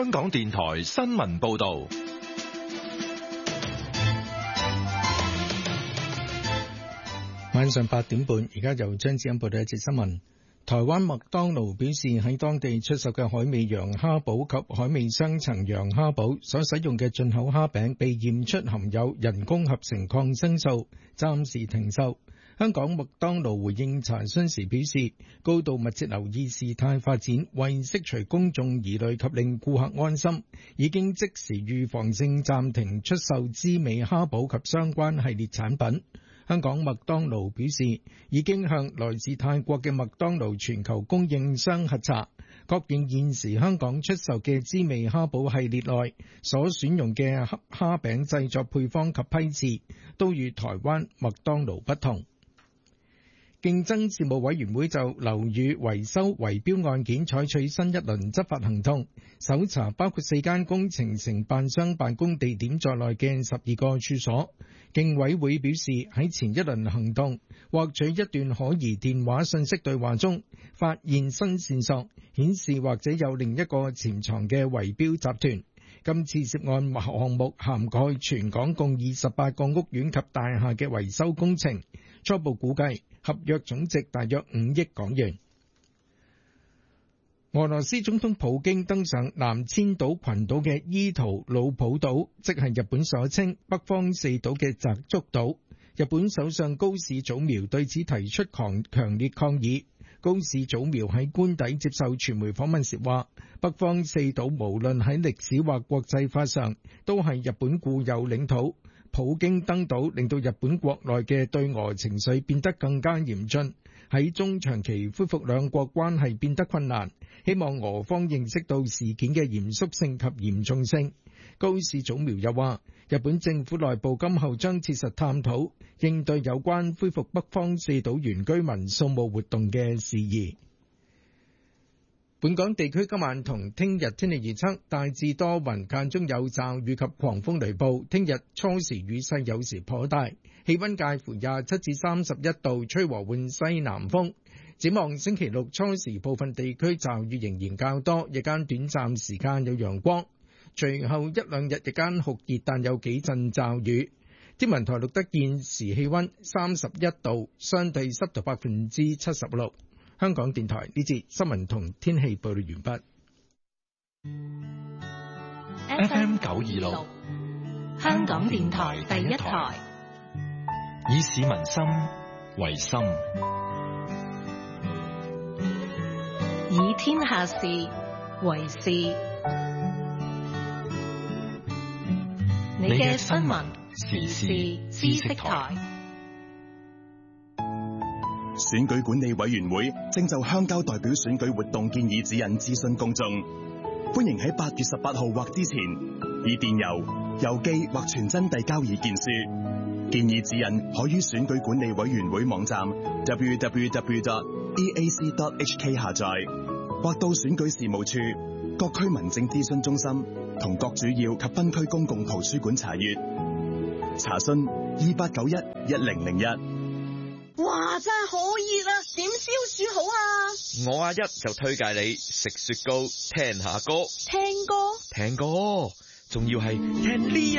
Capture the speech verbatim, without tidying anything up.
香港電台新聞報道。 晚上八點半，而家由張子欣報道一節新聞。台灣麥當勞表示，喺當地出售嘅海味洋蝦堡及海味雙層洋蝦堡所使用嘅進口蝦餅被驗出含有人工合成抗生素，暫時停售。香港麥當勞回應查詢時表示，高度密切留意事態發展，為釋除公眾疑慮及令顧客安心，已經即時預防性暫停出售滋味蝦堡及相關系列產品。香港麥當勞表示，已經向來自泰國嘅麥當勞全球供應商核查，確認現時香港出售嘅滋味蝦堡系列內所選用嘅蝦蝦餅製作配方及批次都與台灣麥當勞不同。競爭事務委員會就樓宇維修圍標案件採取新一輪執法行動，搜查包括四間工程承辦商辦公地點在內嘅十二個處所。競委會表示，喺前一輪行動獲取一段可疑電話信息對話中，發現新線索，顯示或者有另一個潛藏嘅圍標集團。今次涉案項目涵蓋全港共二十八個屋苑及大廈嘅維修工程，初步估計合約總值大約五億港元。俄羅斯總統普京登上南千島群島嘅伊圖魯普島，即係日本所稱北方四島嘅澤竹島。日本首相高市早苗對此提出強強烈抗議。高市早苗喺官邸接受傳媒訪問時話，北方四島無論喺歷史或國際法上都係日本固有領土。普京登島令到日本國內嘅對俄情緒變得更加嚴峻，喺中長期恢復兩國關係變得困難。希望俄方認識到事件嘅嚴肅性及嚴重性。高市早苗又話，日本政府內部今後將切實探討應對有關恢復北方四島原居民掃墓活動嘅事宜。本港地區今晚同聽日天氣預測，大致多雲，間中有驟雨及狂風雷暴。聽日初時雨勢有時頗大，氣溫介乎廿七至三十一度，吹和緩西南風。展望星期六初時部分地區驟雨仍然較多，日間短暫時間有陽光，隨後一兩日日間酷熱，但有幾陣驟雨。天文台錄得現時氣溫三十一度，相對濕度百分之七十六。香港電台呢節新聞同天氣報道完畢。 F M 九二六， 香港電台第一台， 以市民心為心， 以天下事為事。你嘅新聞時事知識台。 選舉管理委員會正就鄉郊代表選舉活動建議指引諮詢公眾，歡迎喺八月十八號或之前以電郵、郵寄或傳真遞交意見書。建議指引可於選舉管理委員會網站 double-u double-u double-u dot e a c dot h k 下載，或到選舉事務處、各區民政諮詢中心同各主要及分區公共圖書館查閱。查詢二八九一一零零一。 哇，真係好熱啊！點消暑好啊？ 我阿一就推介你食雪糕，聽下歌。 聽歌？ 聽歌，仲要係聽呢一